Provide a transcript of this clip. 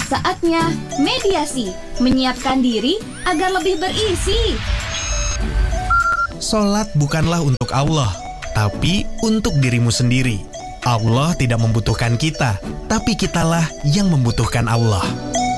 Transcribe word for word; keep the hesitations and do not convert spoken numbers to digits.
Saatnya mediasi, menyiapkan diri agar lebih berisi. Salat bukanlah untuk Allah, tapi untuk dirimu sendiri. Allah tidak membutuhkan kita, tapi kitalah yang membutuhkan Allah.